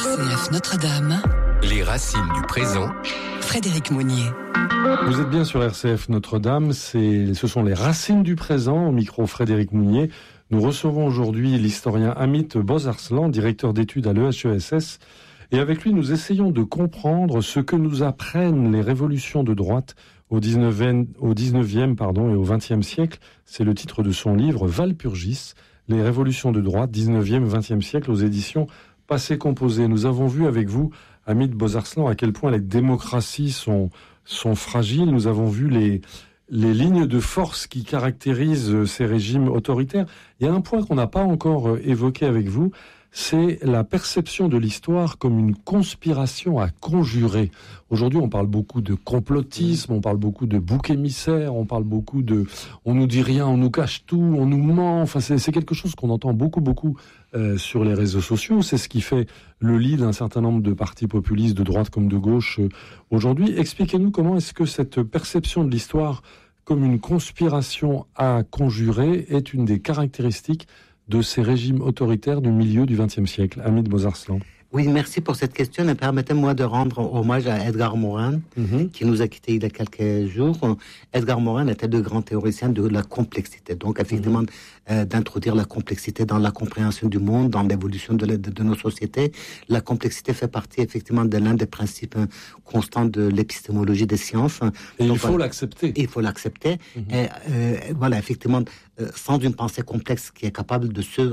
RCF Notre-Dame. Les racines du présent. Frédéric Mounier. Vous êtes bien sur RCF Notre-Dame, ce sont les racines du présent, au micro Frédéric Mounier. Nous recevons aujourd'hui l'historien Amit Bozarslan, directeur d'études à l'EHESS, et avec lui nous essayons de comprendre ce que nous apprennent les révolutions de droite au 19e et au 20e siècle. C'est le titre de son livre Walpurgis, les révolutions de droite 19e et 20e siècle aux éditions Passé Composé. Nous avons vu avec vous, Amit Bozarslan, à quel point les démocraties sont fragiles. Nous avons vu les lignes de force qui caractérisent ces régimes autoritaires. Il y a un point qu'on n'a pas encore évoqué avec vous, c'est la perception de l'histoire comme une conspiration à conjurer. Aujourd'hui, on parle beaucoup de complotisme, on parle beaucoup de bouc émissaire, on parle beaucoup de on nous dit rien, on nous cache tout, on nous ment. Enfin, c'est quelque chose qu'on entend beaucoup sur les réseaux sociaux. C'est ce qui fait le lit d'un certain nombre de partis populistes de droite comme de gauche aujourd'hui. Expliquez-nous comment est-ce que cette perception de l'histoire comme une conspiration à conjurer est une des caractéristiques de ces régimes autoritaires du milieu du XXe siècle. Amit Bozarslan. Oui, merci pour cette question. Et permettez-moi de rendre hommage à Edgar Morin, qui nous a quittés il y a quelques jours. Edgar Morin était de grands théoriciens de la complexité. Donc, effectivement, d'introduire la complexité dans la compréhension du monde, dans l'évolution de nos sociétés. La complexité fait partie, effectivement, de l'un des principes constants de l'épistémologie des sciences. Et donc, il faut l'accepter. Il faut l'accepter. Et voilà, effectivement, sans une pensée complexe qui est capable de se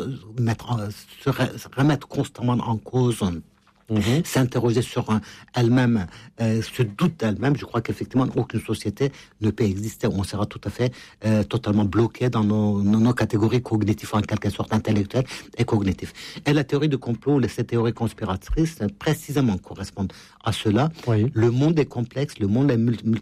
remettre constamment en cause, s'interroger sur elle-même, se doute d'elle-même. Je crois qu'effectivement, aucune société ne peut exister. On sera tout à fait totalement bloqué dans nos catégories cognitives, en quelque sorte intellectuelles et cognitives. Et la théorie du complot, ces théories conspiratrices, précisément correspondent à cela. Oui. Le monde est complexe, le monde est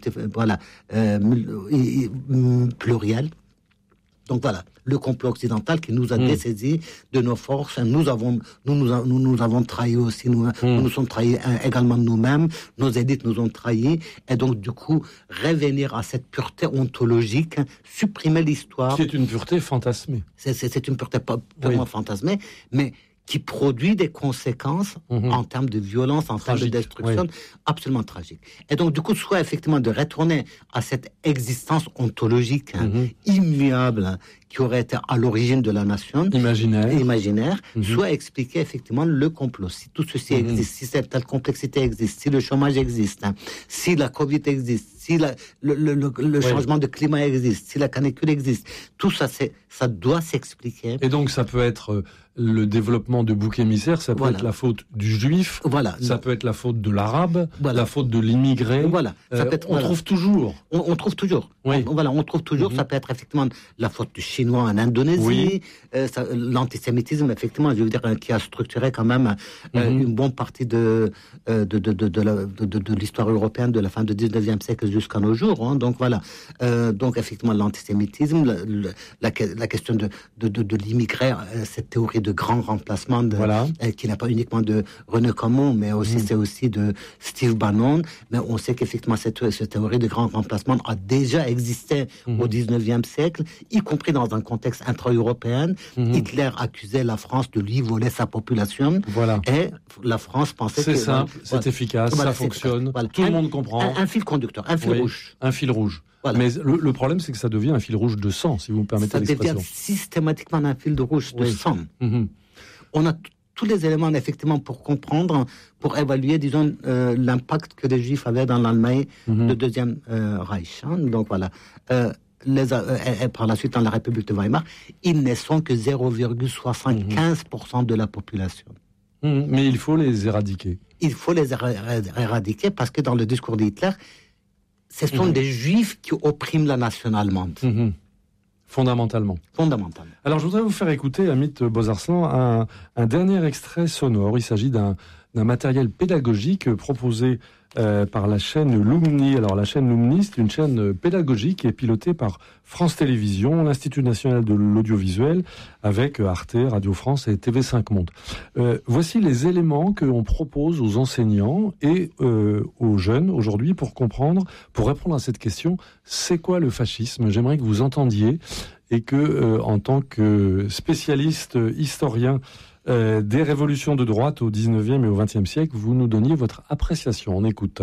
pluriel. Donc voilà, le complot occidental qui nous a dessaisis de nos forces. Nous avons trahi aussi, nous nous sommes trahis également nous-mêmes. Nos élites nous ont trahis. Et donc du coup, revenir à cette pureté ontologique, supprimer l'histoire. Qui est une pureté fantasmée. C'est une pureté purement fantasmée, mais qui produit des conséquences en termes de violence, en termes de destruction, absolument tragiques. Et donc, du coup, soit effectivement de retourner à cette existence ontologique immuable qui aurait été à l'origine de la nation, imaginaire, soit expliquer effectivement le complot. Si tout ceci existe, si cette telle complexité existe, si le chômage existe, si la Covid existe, si le changement de climat existe, si la canicule existe, tout ça, ça doit s'expliquer. Et donc, ça peut être le développement de boucs émissaires, ça peut être la faute du juif, ça peut être la faute de l'arabe, la faute de l'immigré. On trouve toujours. On trouve toujours. On trouve toujours. Ça peut être effectivement la faute du chinois en Indonésie, l'antisémitisme, effectivement, je veux dire, qui a structuré quand même une bonne partie de l'histoire européenne de la fin du 19e siècle jusqu'à nos jours. Donc voilà. Donc effectivement, l'antisémitisme, la question de l'immigré, cette théorie de grand remplacement qui n'est pas uniquement de René Camus, mais aussi c'est aussi de Steve Bannon. Mais on sait qu'effectivement cette théorie de grand remplacement a déjà existé au 19e siècle, y compris dans un contexte intra-européen. Hitler accusait la France de lui voler sa population. Et la France pensait que... C'est simple, c'est efficace, ça fonctionne. Tout le monde comprend. Un fil conducteur, un fil rouge. Un fil rouge. Mais le problème, c'est que ça devient un fil rouge de sang, si vous me permettez l'expression. Ça devient systématiquement un fil rouge de sang. On a tous les éléments, effectivement, pour comprendre, pour évaluer, disons, l'impact que les Juifs avaient dans l'Allemagne de Deuxième Reich. Donc voilà. Et par la suite, dans la République de Weimar, ils ne sont que 0,75% de la population. Mais il faut les éradiquer. Il faut les éradiquer parce que dans le discours d'Hitler, ce sont des Juifs qui oppriment la nation allemande. Fondamentalement. Alors, je voudrais vous faire écouter, Amit Bozarslan, un dernier extrait sonore. Il s'agit d'un matériel pédagogique proposé par la chaîne Lumni. Alors, la chaîne Lumni, c'est une chaîne pédagogique qui est pilotée par France Télévisions, l'Institut National de l'Audiovisuel, avec Arte, Radio France et TV5 Monde. Voici les éléments qu'on propose aux enseignants et aux jeunes aujourd'hui pour répondre à cette question, c'est quoi le fascisme ? J'aimerais que vous entendiez et que, en tant que spécialiste, historien des révolutions de droite au 19e et au 20e siècle. Vous nous donniez votre appréciation. On écoute.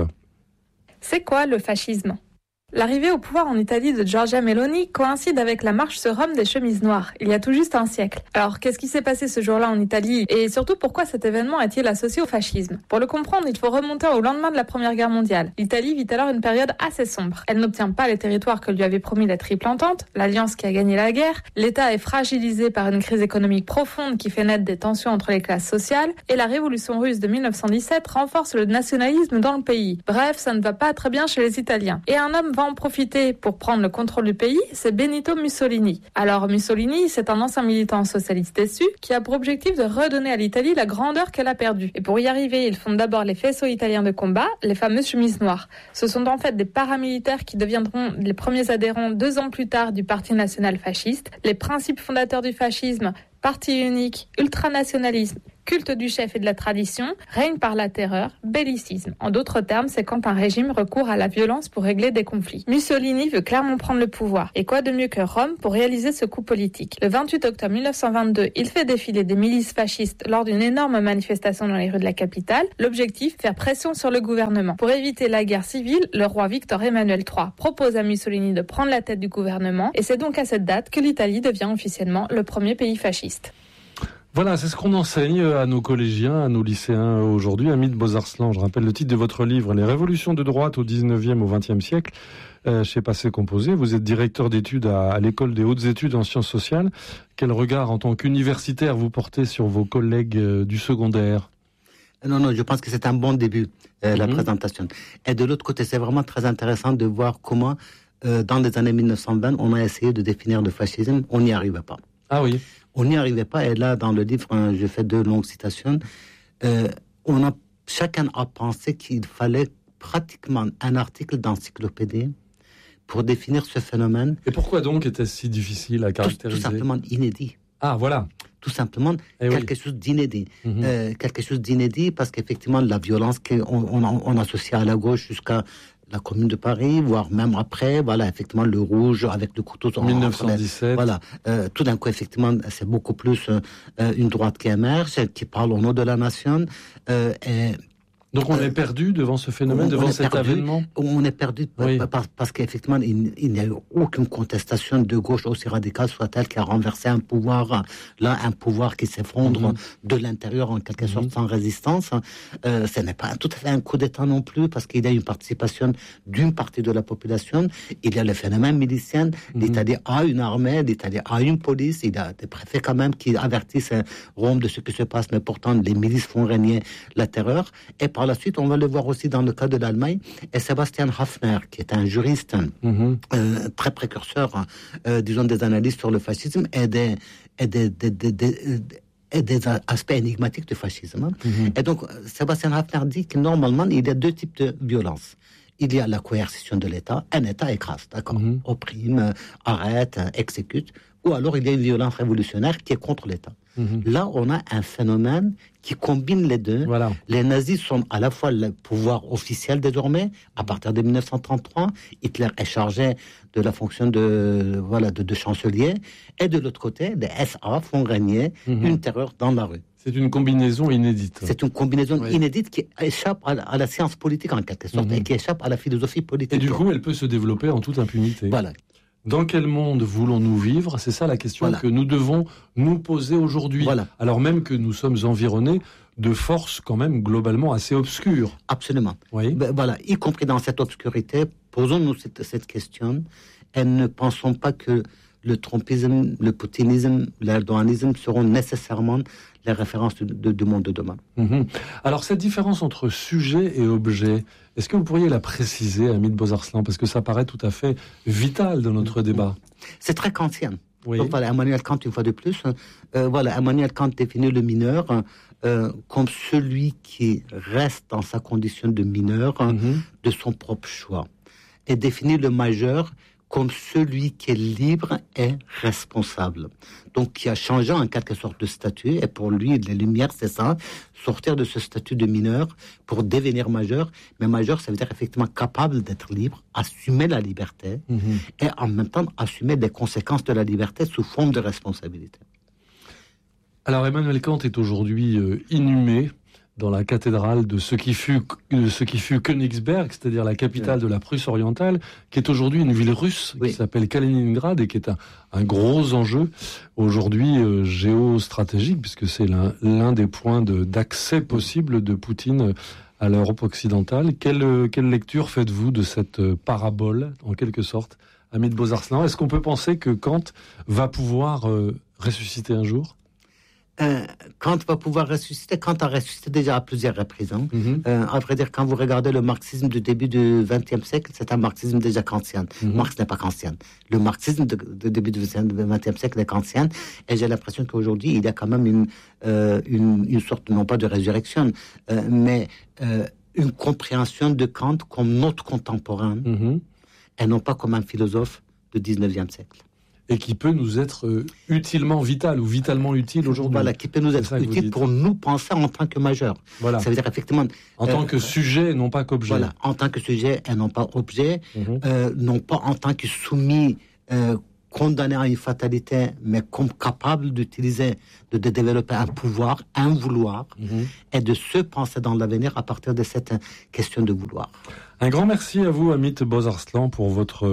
C'est quoi le fascisme ? L'arrivée au pouvoir en Italie de Giorgia Meloni coïncide avec la marche sur Rome des chemises noires, il y a tout juste un siècle. Alors, qu'est-ce qui s'est passé ce jour-là en Italie ? Et surtout, pourquoi cet événement est-il associé au fascisme ? Pour le comprendre, il faut remonter au lendemain de la Première Guerre mondiale. L'Italie vit alors une période assez sombre. Elle n'obtient pas les territoires que lui avait promis la Triple Entente, l'alliance qui a gagné la guerre. L'État est fragilisé par une crise économique profonde qui fait naître des tensions entre les classes sociales. Et la révolution russe de 1917 renforce le nationalisme dans le pays. Bref, ça ne va pas très bien chez les Italiens. Et un homme va en profiter pour prendre le contrôle du pays, c'est Benito Mussolini. Alors Mussolini, c'est un ancien militant socialiste déçu qui a pour objectif de redonner à l'Italie la grandeur qu'elle a perdue. Et pour y arriver, il fonde d'abord les faisceaux italiens de combat, les fameuses chemises noires. Ce sont en fait des paramilitaires qui deviendront les premiers adhérents 2 ans plus tard du Parti national fasciste. Les principes fondateurs du fascisme, parti unique, ultranationalisme, culte du chef et de la tradition, règne par la terreur, bellicisme. En d'autres termes, c'est quand un régime recourt à la violence pour régler des conflits. Mussolini veut clairement prendre le pouvoir. Et quoi de mieux que Rome pour réaliser ce coup politique ? Le 28 octobre 1922, il fait défiler des milices fascistes lors d'une énorme manifestation dans les rues de la capitale. L'objectif, faire pression sur le gouvernement. Pour éviter la guerre civile, le roi Victor Emmanuel III propose à Mussolini de prendre la tête du gouvernement. Et c'est donc à cette date que l'Italie devient officiellement le premier pays fasciste. Voilà, c'est ce qu'on enseigne à nos collégiens, à nos lycéens aujourd'hui. Hamid Bozarsalan, je rappelle le titre de votre livre, Les révolutions de droite au 19e au 20e siècle, chez Passé Composé. Vous êtes directeur d'études à l'école des hautes études en sciences sociales. Quel regard en tant qu'universitaire vous portez sur vos collègues du secondaire ? Non, je pense que c'est un bon début, la présentation. Et de l'autre côté, c'est vraiment très intéressant de voir comment, dans les années 1920, on a essayé de définir le fascisme, on n'y arrivait pas. Ah oui. On n'y arrivait pas, et là, dans le livre, je fais 2 longues citations. Chacun a pensé qu'il fallait pratiquement un article d'encyclopédie pour définir ce phénomène. Et pourquoi donc était-ce si difficile à caractériser ? Tout simplement inédit. Ah, voilà. Tout simplement, quelque chose d'inédit. Quelque chose d'inédit parce qu'effectivement, la violence qu'on associe à la gauche jusqu'à la Commune de Paris, voire même après, voilà, effectivement, le rouge avec le couteau en 1917. Voilà, tout d'un coup, effectivement, c'est beaucoup plus une droite qui émerge, qui parle au nom de la nation. Donc on est perdu devant ce phénomène, devant cet avènement ? On est perdu parce qu'effectivement, il n'y a eu aucune contestation de gauche aussi radicale soit-elle qui a renversé un pouvoir, là, un pouvoir qui s'effondre de l'intérieur en quelque sorte sans résistance. Ce n'est pas tout à fait un coup d'État non plus parce qu'il y a une participation d'une partie de la population. Il y a le phénomène milicien. L'Italie a une armée, l'Italie a une police. Il y a des préfets quand même qui avertissent Rome de ce qui se passe, mais pourtant les milices font régner la terreur. Et par la suite, on va le voir aussi dans le cas de l'Allemagne, et Sebastian Haffner, qui est un juriste très précurseur, disons, des analyses sur le fascisme et des aspects énigmatiques du fascisme. Et donc, Sebastian Haffner dit que normalement, il y a 2 types de violences. Il y a la coercition de l'État, un État écrase, d'accord, opprime, arrête, exécute, ou alors il y a une violence révolutionnaire qui est contre l'État. Là, on a un phénomène qui combine les deux. Voilà. Les nazis sont à la fois le pouvoir officiel désormais, à partir de 1933. Hitler est chargé de la fonction de chancelier. Et de l'autre côté, les SA font régner une terreur dans la rue. C'est une combinaison inédite. C'est une combinaison inédite qui échappe à la science politique en quelque sorte, et qui échappe à la philosophie politique. Et du coup, elle peut se développer en toute impunité. Voilà. Dans quel monde voulons-nous vivre ? C'est ça la question que nous devons nous poser aujourd'hui. Voilà. Alors même que nous sommes environnés de forces quand même globalement assez obscures. Absolument. Oui. Voilà, y compris dans cette obscurité, posons-nous cette question et ne pensons pas que le trumpisme, le poutinisme, l'erdoganisme seront nécessairement les références du monde de demain. Alors cette différence entre sujet et objet, est-ce que vous pourriez la préciser, Hamid Bozarsalan, parce que ça paraît tout à fait vital dans notre débat. C'est très kantien. Oui. Donc voilà, Emmanuel Kant, une fois de plus, Emmanuel Kant définit le mineur comme celui qui reste dans sa condition de mineur de son propre choix, et définit le majeur comme celui qui est libre et responsable. Donc, qui a changé en quelque sorte de statut, et pour lui, les Lumières, c'est ça, sortir de ce statut de mineur pour devenir majeur. Mais majeur, ça veut dire effectivement capable d'être libre, assumer la liberté, et en même temps assumer les conséquences de la liberté sous forme de responsabilité. Alors Emmanuel Kant est aujourd'hui inhumé dans la cathédrale de ce qui fut Königsberg, c'est-à-dire la capitale de la Prusse orientale, qui est aujourd'hui une ville russe qui s'appelle Kaliningrad et qui est un gros enjeu aujourd'hui géostratégique, puisque c'est l'un des points d'accès possible de Poutine à l'Europe occidentale. Quelle lecture faites-vous de cette parabole, en quelque sorte, Amit Bozarslan? Est-ce qu'on peut penser que Kant va pouvoir ressusciter un jour? Kant va pouvoir ressusciter. Kant a ressuscité déjà à plusieurs reprises. À vrai dire, quand vous regardez le marxisme du début du XXe siècle, c'est un marxisme déjà kantien. Marx n'est pas kantien. Le marxisme du début du XXe siècle est kantien. Et j'ai l'impression qu'aujourd'hui, il y a quand même une sorte, non pas de résurrection, mais une compréhension de Kant comme notre contemporain, et non pas comme un philosophe du XIXe siècle. Et qui peut nous être utilement vital ou vitalement utile aujourd'hui. Voilà, qui peut nous être utile pour nous penser en tant que majeur. Voilà. Ça veut dire effectivement... En tant que sujet et non pas qu'objet. Voilà, en tant que sujet et non pas objet, non pas en tant que soumis, condamné à une fatalité, mais comme capable d'utiliser, de développer un pouvoir, un vouloir, et de se penser dans l'avenir à partir de cette question de vouloir. Un grand merci à vous, Amit Bozarslan, pour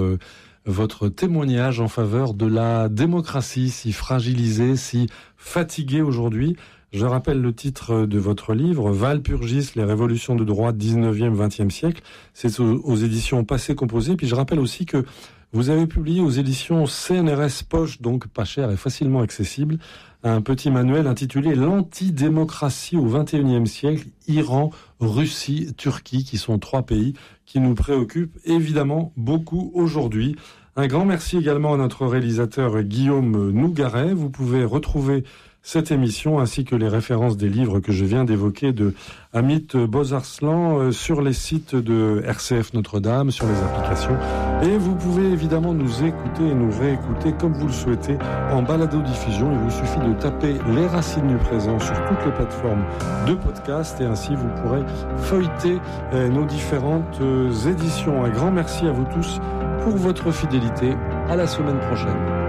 votre témoignage en faveur de la démocratie si fragilisée, si fatiguée aujourd'hui. Je rappelle le titre de votre livre, Walpurgis, les révolutions de droite 19e, 20e siècle. C'est aux éditions Passé Composé. Puis je rappelle aussi que vous avez publié aux éditions CNRS Poche, donc pas cher et facilement accessible, un petit manuel intitulé L'antidémocratie au XXIe siècle, Iran, Russie, Turquie, qui sont 3 pays qui nous préoccupent évidemment beaucoup aujourd'hui. Un grand merci également à notre réalisateur Guillaume Nougaret. Vous pouvez retrouver cette émission ainsi que les références des livres que je viens d'évoquer de Amit Bozarslan sur les sites de RCF Notre-Dame, sur les applications. Et vous pouvez évidemment nous écouter et nous réécouter comme vous le souhaitez en balado-diffusion. Il vous suffit de taper Les Racines du Présent sur toutes les plateformes de podcast et ainsi vous pourrez feuilleter nos différentes éditions. Un grand merci à vous tous pour votre fidélité. À la semaine prochaine.